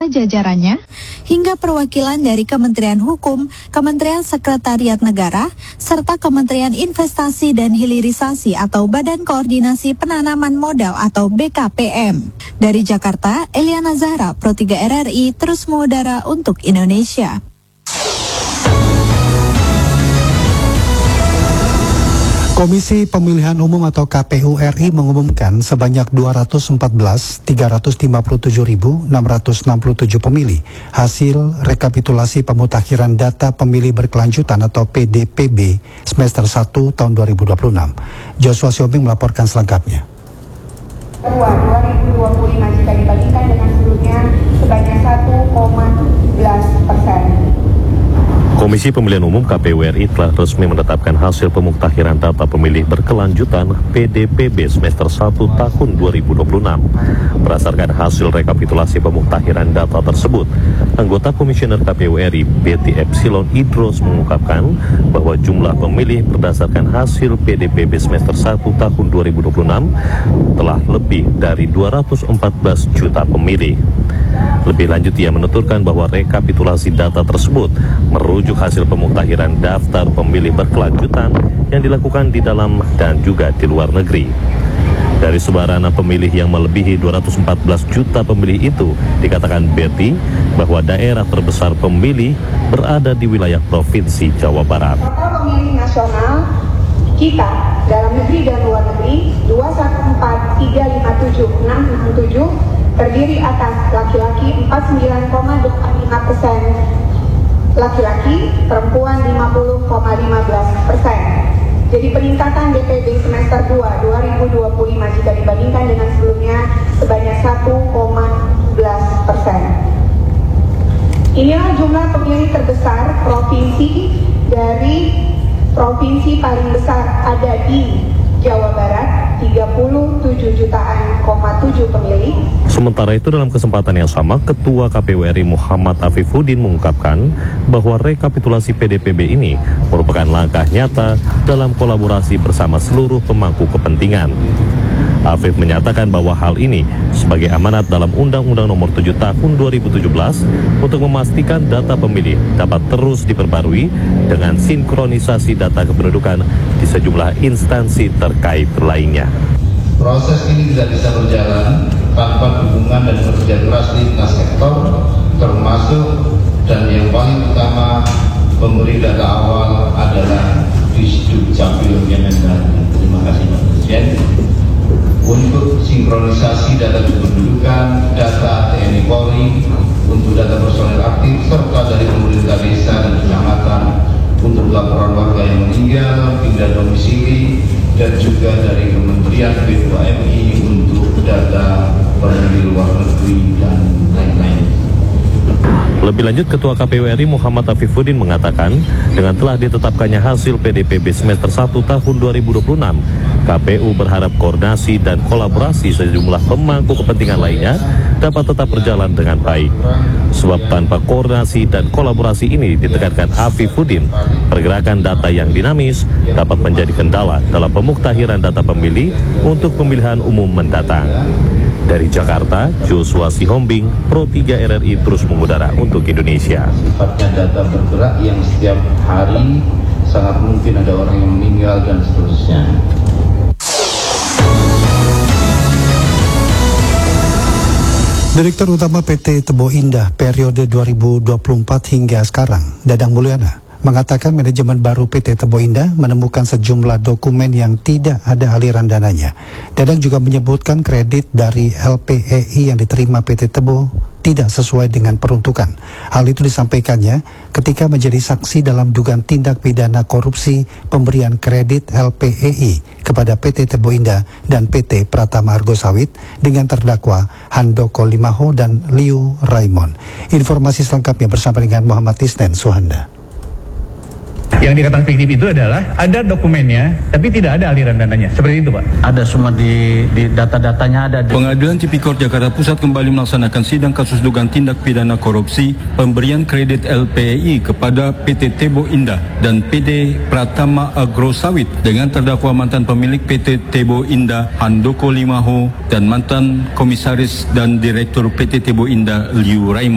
beserta jajarannya, hingga perwakilan dari Kementerian Hukum, Kementerian Sekretariat Negara, serta Kementerian Investasi dan Hilirisasi atau Badan Koordinasi Penanaman Modal atau BKPM. Dari Jakarta, Eliana Zahra, Pro 3 RRI, terus mengudara untuk Indonesia. Komisi Pemilihan Umum atau KPU RI mengumumkan sebanyak 214.357.667 pemilih hasil rekapitulasi pemutakhiran data pemilih berkelanjutan atau PDPB semester 1 tahun 2026. Joshua Siombing melaporkan selengkapnya. 2025 jika dibandingkan dengan sebelumnya sebanyak 1,11%. Komisi Pemilihan Umum KPU RI telah resmi menetapkan hasil pemuktahiran data pemilih berkelanjutan PDPB semester 1 tahun 2026. Berdasarkan hasil rekapitulasi pemuktahiran data tersebut, anggota Komisioner KPU RI Betty Epsilon Idros mengungkapkan bahwa jumlah pemilih berdasarkan hasil PDPB semester 1 tahun 2026 telah lebih dari 214 juta pemilih. Lebih lanjut, ia menuturkan bahwa rekapitulasi data tersebut merujuk hasil pemuktahiran daftar pemilih berkelanjutan yang dilakukan di dalam dan juga di luar negeri. Dari sebaran pemilih yang melebihi 214 juta pemilih itu, dikatakan Betty bahwa daerah terbesar pemilih berada di wilayah Provinsi Jawa Barat. Total pemilih nasional kita dalam negeri dan luar negeri 214.357.667 terdiri atas laki-laki 49,25%, laki-laki, perempuan 50,15%. Jadi peningkatan DPB semester 2 2025 jika dibandingkan dengan sebelumnya sebanyak 1,11%. Inilah jumlah pemilih terbesar provinsi. Dari provinsi paling besar ada di Jawa Barat, 37 jutaan, 7 pemilih. Sementara itu, dalam kesempatan yang sama, Ketua KPU RI Muhammad Afifuddin mengungkapkan bahwa rekapitulasi PDPB ini merupakan langkah nyata dalam kolaborasi bersama seluruh pemangku kepentingan. Afif menyatakan bahwa hal ini sebagai amanat dalam Undang-Undang Nomor 7 Tahun 2017 untuk memastikan data pemilih dapat terus diperbarui dengan sinkronisasi data kependudukan di sejumlah instansi terkait lainnya. Proses ini tidak bisa berjalan tanpa dukungan dan kerja keras lintas sektor, termasuk dan yang paling utama pemberi data awal adalah Disdukcapil Kemendagri. Terima kasih Pak Presiden. Untuk sinkronisasi data kependudukan, data TNI Polri, untuk data personel aktif, serta dari pemerintah desa dan kecamatan, untuk laporan warga yang meninggal, pindah domisili, dan juga dari Kementerian B2MI untuk data di luar negeri dan lain-lain. Lebih lanjut, Ketua KPU RI Muhammad Afifuddin mengatakan dengan telah ditetapkannya hasil PDPB semester 1 tahun 2026, KPU berharap koordinasi dan kolaborasi sejumlah pemangku kepentingan lainnya dapat tetap berjalan dengan baik. Sebab tanpa koordinasi dan kolaborasi ini, ditekankan Afifuddin, pergerakan data yang dinamis dapat menjadi kendala dalam pemuktahiran data pemilih untuk pemilihan umum mendatang. Dari Jakarta, Joshua Siombing, Pro 3 RRI terus mengudara untuk Indonesia. Sifatnya data bergerak yang setiap hari sangat mungkin ada orang yang meninggal dan seterusnya. Direktur Utama PT Tebo Indah periode 2024 hingga sekarang, Dadang Mulyana, mengatakan manajemen baru PT Tebo Indah menemukan sejumlah dokumen yang tidak ada aliran dananya. Dadang juga menyebutkan kredit dari LPEI yang diterima PT Tebo tidak sesuai dengan peruntukan. Hal itu disampaikannya ketika menjadi saksi dalam dugaan tindak pidana korupsi pemberian kredit LPEI kepada PT Tebo Indah dan PT Pratama Argo Sawit dengan terdakwa Handoko Limaho dan Liu Raimon. Informasi selengkapnya bersama dengan Muhammad Isnen Suhanda. Yang dikatakan fiktif itu adalah ada dokumennya, tapi tidak ada aliran dananya. Seperti itu, Pak. Ada semua di data-datanya ada. Pengadilan Tipikor Jakarta Pusat kembali melaksanakan sidang kasus dugaan tindak pidana korupsi pemberian kredit LPEI kepada PT Tebo Indah dan PT Pratama Agro Sawit dengan terdakwa mantan pemilik PT Tebo Indah Handoko Limaho dan mantan komisaris dan direktur PT Tebo Indah Liu Raimon.